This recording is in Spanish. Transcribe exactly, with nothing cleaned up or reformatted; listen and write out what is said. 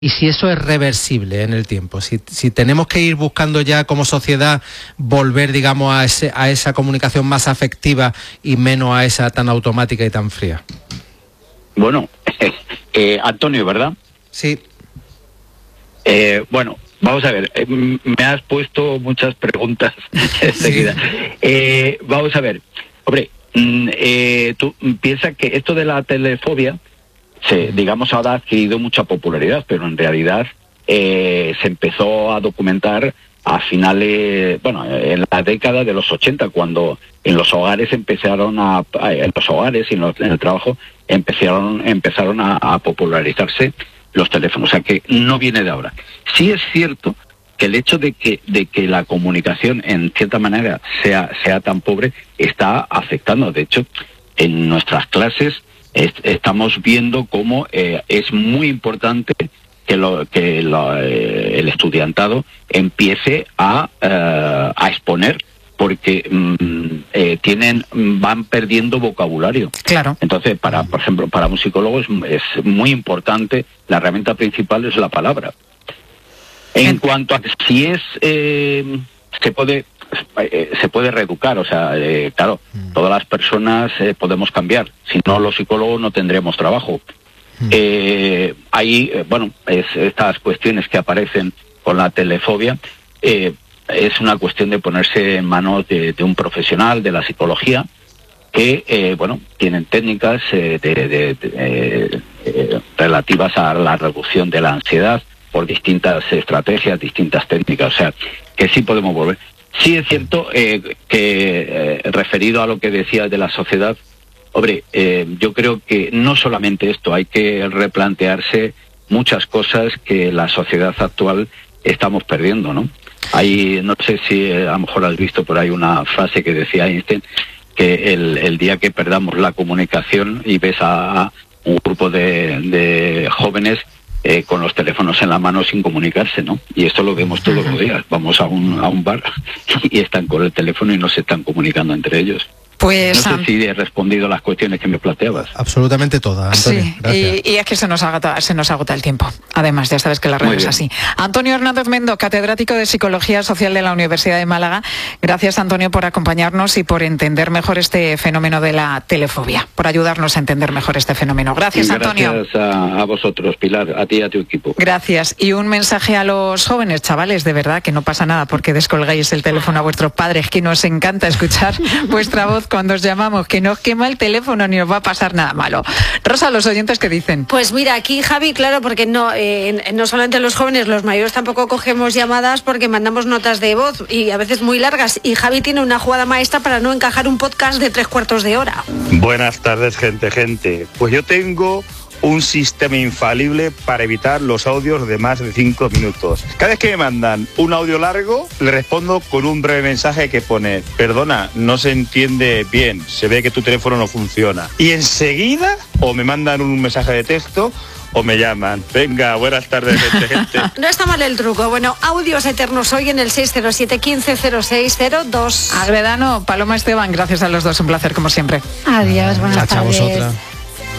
y si eso es reversible en el tiempo, si, si tenemos que ir buscando ya como sociedad volver, digamos, a, ese, a esa comunicación más afectiva y menos a esa tan automática y tan fría. Bueno, eh, Antonio, ¿verdad? Sí. Eh, bueno, vamos a ver, eh, me has puesto muchas preguntas enseguida. Sí. Eh, vamos a ver, hombre, eh, tú piensas que esto de la telefobia, se, digamos, ahora ha adquirido mucha popularidad, pero en realidad eh, se empezó a documentar a finales, bueno, en la década de los ochenta, cuando en los hogares empezaron a, en los hogares y en, los, en el trabajo empezaron, empezaron a, a popularizarse los teléfonos, o sea que no viene de ahora. Sí es cierto que el hecho de que de que la comunicación en cierta manera sea sea tan pobre está afectando. De hecho, en nuestras clases es, estamos viendo cómo eh, es muy importante que lo que lo, eh, el estudiantado empiece a eh, a exponer, porque mm, eh, tienen van perdiendo vocabulario. Claro. Entonces, para por ejemplo, para un psicólogo es, es muy importante, la herramienta principal es la palabra. En en... cuanto a si es eh, se puede eh, se puede reeducar, o sea, eh, claro, mm. todas las personas eh, podemos cambiar. Si no, los psicólogos no tendremos trabajo. Mm. Eh, ahí, eh, bueno, es, estas cuestiones que aparecen con la telefobia. Eh, Es una cuestión de ponerse en manos de, de un profesional de la psicología que, eh, bueno, tienen técnicas eh, de, de, de, de, eh, relativas a la reducción de la ansiedad por distintas estrategias, distintas técnicas. O sea, que sí podemos volver. Sí es cierto eh, que, eh, referido a lo que decías de la sociedad, hombre, eh, yo creo que no solamente esto, hay que replantearse muchas cosas que la sociedad actual estamos perdiendo, ¿no? Hay, no sé si a lo mejor has visto por ahí una frase que decía Einstein, que el, el día que perdamos la comunicación y ves a, a un grupo de, de jóvenes eh, con los teléfonos en la mano sin comunicarse, ¿no? Y esto lo vemos todos los días. Vamos a un, a un bar y están con el teléfono y no se están comunicando entre ellos. Pues, no sé si he respondido las cuestiones que me planteabas. Absolutamente todas, Antonio. Sí, y, y es que se nos, agota, se nos agota el tiempo. Además, ya sabes que la red es así. Antonio Hernández Mendo, catedrático de Psicología Social de la Universidad de Málaga. Gracias, Antonio, por acompañarnos y por entender mejor este fenómeno de la telefobia, por ayudarnos a entender mejor este fenómeno. Gracias, gracias Antonio. Gracias a, a vosotros, Pilar, a ti y a tu equipo. Gracias. Y un mensaje a los jóvenes, chavales, de verdad, que no pasa nada porque descolgáis el teléfono a vuestros padres, que nos encanta escuchar vuestra voz cuando os llamamos, que no os quema el teléfono ni os va a pasar nada malo. Rosa, los oyentes, ¿qué dicen? Pues mira, aquí Javi, claro, porque no eh, no solamente los jóvenes, los mayores tampoco cogemos llamadas porque mandamos notas de voz y a veces muy largas, y Javi tiene una jugada maestra para no encajar un podcast de tres cuartos de hora. Buenas tardes, gente, gente. Pues yo tengo un sistema infalible para evitar los audios de más de cinco minutos. Cada vez que me mandan un audio largo, le respondo con un breve mensaje que pone: perdona, no se entiende bien, se ve que tu teléfono no funciona. Y enseguida, o me mandan un mensaje de texto, o me llaman. Venga, buenas tardes, gente, gente. No está mal el truco. Bueno, audios eternos hoy en el seis cero siete, quince cero seis cero dos. Agredano, Paloma Esteban, gracias a los dos, un placer como siempre. Adiós, buenas tardes. Hasta vosotras.